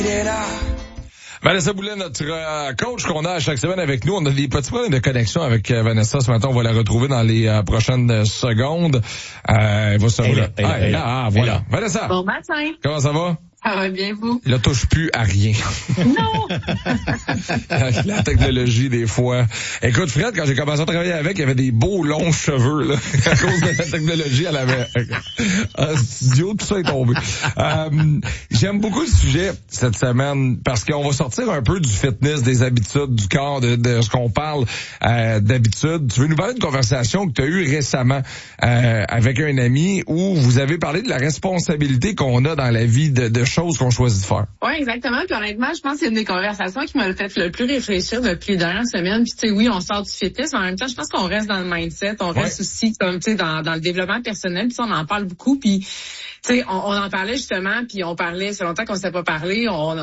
Vanessa Boulet, notre coach qu'on a chaque semaine avec nous. On a des petits problèmes de connexion avec Vanessa ce matin. On va la retrouver dans les prochaines secondes. Elle va se... voilà. Vanessa. Bon matin. Comment ça va? Ça va bien, vous? Il ne touche plus à rien. Non! La technologie, des fois. Écoute, Fred, quand j'ai commencé à travailler avec, il avait des beaux longs cheveux, là. À cause de la technologie, elle avait un studio, tout ça est tombé. J'aime beaucoup le sujet cette semaine parce qu'on va sortir un peu du fitness, des habitudes, du corps, de ce qu'on parle d'habitude. Tu veux nous parler d'une conversation que tu as eue récemment avec un ami où vous avez parlé de la responsabilité qu'on a dans la vie de choses qu'on choisit de faire. Oui, exactement. Puis honnêtement, je pense que c'est une des conversations qui m'a fait le plus réfléchir depuis les dernières semaines. Puis tu sais, oui, on sort du fitness, mais en même temps, je pense qu'on reste dans le mindset, on reste aussi comme tu sais dans le développement personnel. Puis on en parle beaucoup. Puis tu sais, on en parlait justement. Puis on parlait, ça fait longtemps qu'on ne s'est pas parlé. Un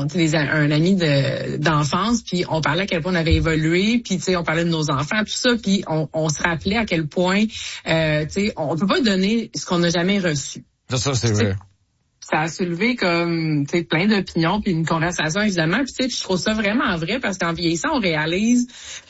ami d'enfance. Puis on parlait à quel point on avait évolué. Puis tu sais, on parlait de nos enfants, tout ça. Puis on se rappelait à quel point tu sais, on peut pas donner ce qu'on n'a jamais reçu. Ça c'est vrai. Ça a soulevé comme tu sais plein d'opinions puis une conversation évidemment, puis tu sais je trouve ça vraiment vrai parce qu'en vieillissant on réalise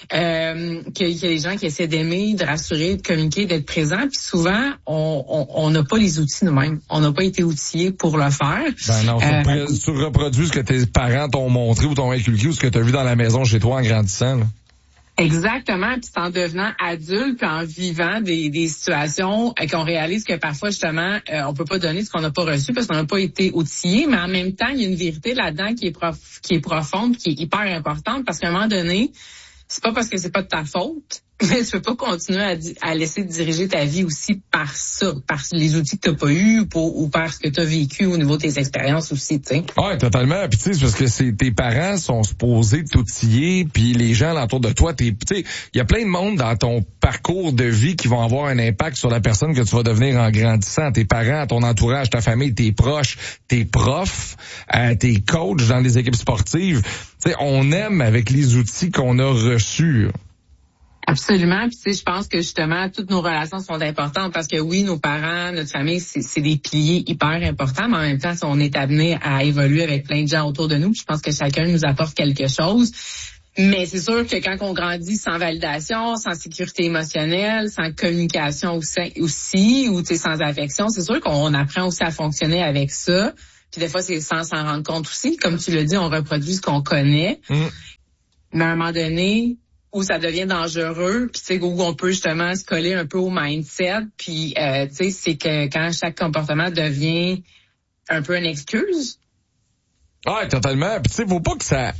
qu'il y a des gens qui essaient d'aimer, de rassurer, de communiquer, d'être présent, puis souvent on n'a pas les outils nous-mêmes, on n'a pas été outillés pour le faire. Ben non, tu reproduis ce que tes parents t'ont montré ou t'ont inculqué ou ce que tu as vu dans la maison chez toi en grandissant, là. Exactement, puis c'est en devenant adulte, puis en vivant des situations qu'on réalise que parfois justement on peut pas donner ce qu'on n'a pas reçu parce qu'on n'a pas été outillé, mais en même temps il y a une vérité là-dedans qui est profonde, qui est hyper importante parce qu'à un moment donné, c'est pas parce que c'est pas de ta faute, mais tu peux pas continuer à laisser diriger ta vie aussi par ça, par les outils que t'as pas eu ou par ce que t'as vécu au niveau de tes expériences aussi, tu sais. Ouais, totalement. Puis tu sais, parce que tes parents sont supposés t'outiller, puis les gens autour de toi, tu sais, il y a plein de monde dans ton parcours de vie qui vont avoir un impact sur la personne que tu vas devenir en grandissant. Tes parents, ton entourage, ta famille, tes proches, tes profs, tes coachs dans les équipes sportives. Tu sais, on aime avec les outils qu'on a reçus. Absolument. Puis tu sais, je pense que justement, toutes nos relations sont importantes parce que oui, nos parents, notre famille, c'est des piliers hyper importants, mais en même temps, on est amené à évoluer avec plein de gens autour de nous. Puis je pense que chacun nous apporte quelque chose. Mais c'est sûr que quand on grandit sans validation, sans sécurité émotionnelle, sans communication aussi ou tu sais, sans affection, c'est sûr qu'on apprend aussi à fonctionner avec ça. Puis des fois, c'est sans s'en rendre compte aussi. Comme tu l'as dit, on reproduit ce qu'on connaît. Mais à un moment donné, où ça devient dangereux, puis tu sais, où on peut justement se coller un peu au mindset, puis tu sais, c'est que quand chaque comportement devient un peu une excuse. Ouais, totalement. Puis tu sais, faut pas que ça...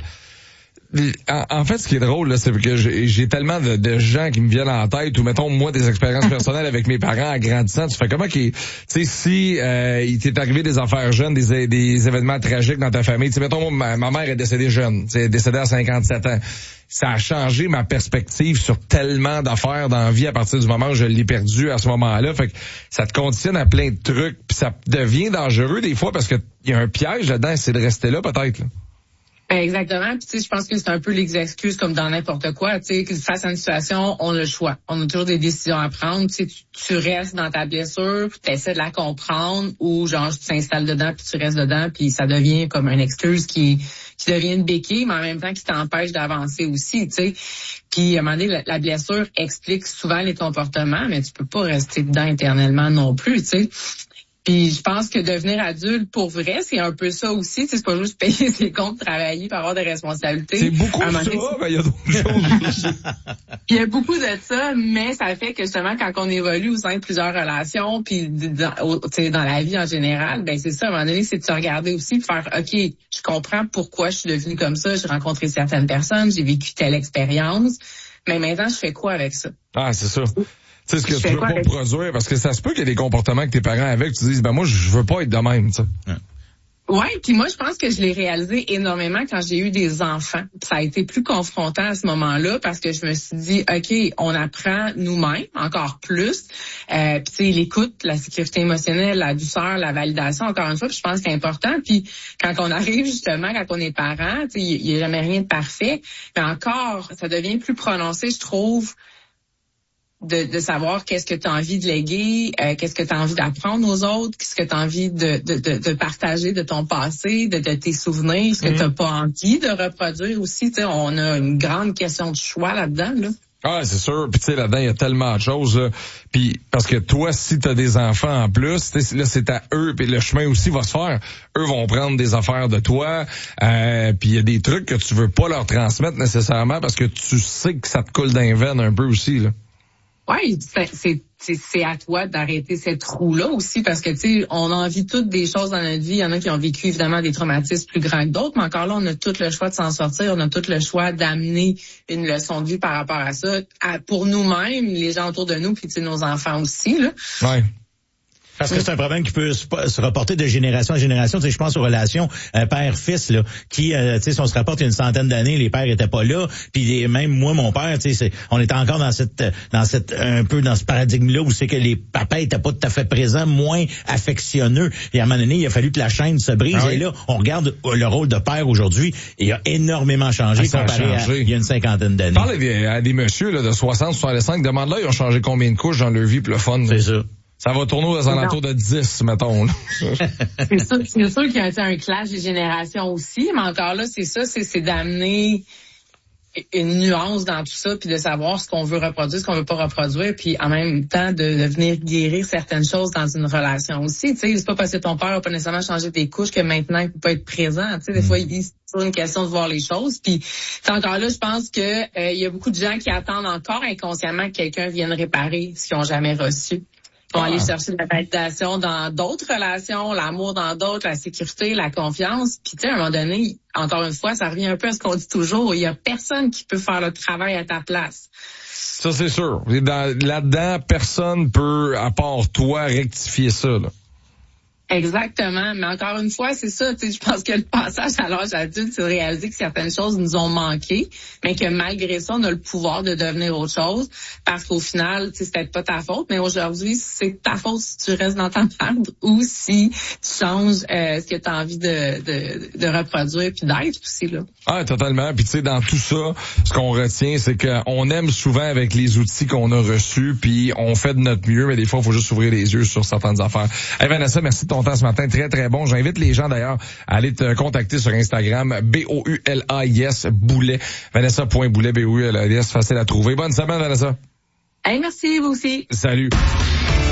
En fait, ce qui est drôle, là, c'est que j'ai tellement de gens qui me viennent en tête, ou mettons, moi, des expériences personnelles avec mes parents en grandissant. Tu fais comment tu sais, si il t'est arrivé des affaires jeunes, des événements tragiques dans ta famille, tu sais, mettons, ma mère est décédée jeune, tu sais, décédée à 57 ans. Ça a changé ma perspective sur tellement d'affaires dans la vie à partir du moment où je l'ai perdu à ce moment-là. Fait que ça te conditionne à plein de trucs, puis ça devient dangereux des fois parce que il y a un piège là-dedans, c'est de rester là peut-être, là. Exactement. Puis tu sais, je pense que c'est un peu les excuses comme dans n'importe quoi. Tu sais, face à une situation, on a le choix. On a toujours des décisions à prendre. Tu sais, tu restes dans ta blessure, tu essaies de la comprendre, ou genre tu t'installes dedans puis tu restes dedans, puis ça devient comme une excuse qui devient une béquille, mais en même temps qui t'empêche d'avancer aussi. Tu sais. Puis à un moment donné, la blessure explique souvent les comportements, mais tu peux pas rester dedans éternellement non plus. Tu sais. Puis je pense que devenir adulte, pour vrai, c'est un peu ça aussi. C'est pas juste payer ses comptes, travailler, pour avoir des responsabilités. C'est beaucoup ça, mais il y a d'autres choses. Il y a beaucoup de ça, mais ça fait que justement, quand on évolue au sein de plusieurs relations, puis dans la vie en général, ben c'est ça, à un moment donné, c'est de se regarder aussi, de faire, OK, je comprends pourquoi je suis devenue comme ça, j'ai rencontré certaines personnes, j'ai vécu telle expérience, mais maintenant, je fais quoi avec ça? Ah, c'est ça. Tu sais, ce que tu veux pas produire, parce que ça se peut qu'il y ait des comportements que tes parents avaient, que tu dises, ben moi, je veux pas être de même, tu sais. Ouais, puis moi, je pense que je l'ai réalisé énormément quand j'ai eu des enfants. Ça a été plus confrontant à ce moment-là parce que je me suis dit, OK, on apprend nous-mêmes encore plus. Puis tu sais, l'écoute, la sécurité émotionnelle, la douceur, la validation, encore une fois, puis je pense que c'est important. Puis quand on arrive justement, quand on est parent, tu sais, il y a jamais rien de parfait. Mais encore, ça devient plus prononcé, je trouve, de savoir qu'est-ce que tu as envie de léguer, qu'est-ce que tu as envie d'apprendre aux autres, qu'est-ce que tu as envie de partager de ton passé, de tes souvenirs, ce que tu n'as pas envie de reproduire aussi. Tu sais, on a une grande question de choix là-dedans, là. Ah, c'est sûr. Puis tu sais, là-dedans, il y a tellement de choses. Là. Puis parce que toi, si t'as des enfants en plus, là, c'est à eux. Puis le chemin aussi va se faire. Eux vont prendre des affaires de toi. Puis il y a des trucs que tu veux pas leur transmettre nécessairement parce que tu sais que ça te coule dans les veines un peu aussi, là. Oui, c'est à toi d'arrêter cette roue-là aussi parce que, tu sais, on a envie toutes des choses dans notre vie. Il y en a qui ont vécu, évidemment, des traumatismes plus grands que d'autres, mais encore là, on a tout le choix de s'en sortir. On a tout le choix d'amener une leçon de vie par rapport à ça, pour nous-mêmes, les gens autour de nous, puis, tu sais, nos enfants aussi, là. Ouais. Parce que c'est un problème qui peut se reporter de génération en génération. Tu sais, je pense aux relations père-fils là, qui, tu sais, si on se rapporte il y a une centaine d'années, les pères étaient pas là. Puis même moi, mon père, tu sais, on était encore dans cette un peu dans ce paradigme-là où c'est que les papas étaient pas tout à fait présents, moins affectionneux. Et à un moment donné, il a fallu que la chaîne se brise. Et là, on regarde le rôle de père aujourd'hui et il a énormément changé comparé à il y a une cinquantaine d'années. Parle à des messieurs là, de 60, 65, demande-là, ils ont changé combien de couches dans leur vie pour le fun? C'est ça. Ça va tourner aux alentours de 10, mettons. Là. C'est sûr qu'il y a un clash des générations aussi, mais encore là, c'est d'amener une nuance dans tout ça, puis de savoir ce qu'on veut reproduire, ce qu'on veut pas reproduire, puis en même temps de venir guérir certaines choses dans une relation aussi. Tu sais, c'est pas parce que ton père a pas nécessairement changé tes couches que maintenant il peut pas être présent. Tu sais, des fois, c'est une question de voir les choses. Puis encore là, je pense que il y a beaucoup de gens qui attendent encore inconsciemment que quelqu'un vienne réparer ce qu'ils ont jamais reçu. Ils vont aller chercher de la validation dans d'autres relations, l'amour dans d'autres, la sécurité, la confiance. Puis tu sais, à un moment donné, encore une fois, ça revient un peu à ce qu'on dit toujours. Il y a personne qui peut faire le travail à ta place. Ça, c'est sûr. Là-dedans, personne peut, à part toi, rectifier ça, là. Exactement, mais encore une fois, c'est ça, tu sais, je pense que le passage à l'âge adulte, c'est de réaliser que certaines choses nous ont manqué, mais que malgré ça, on a le pouvoir de devenir autre chose, parce qu'au final, tu sais, c'est peut-être pas ta faute, mais aujourd'hui, c'est ta faute si tu restes dans ta merde ou si tu changes ce que tu as envie de reproduire puis d'être aussi, là. Ah, totalement. Puis tu sais, dans tout ça, ce qu'on retient, c'est qu'on aime souvent avec les outils qu'on a reçus, puis on fait de notre mieux, mais des fois, il faut juste ouvrir les yeux sur certaines affaires. Hey Vanessa, merci de ton temps ce matin, très très bon. J'invite les gens d'ailleurs à aller te contacter sur Instagram, BOULAIS Boulet, Vanessa.Boulet, BOULAIS, facile à trouver. Bonne semaine Vanessa. Hey, merci, vous aussi. Salut.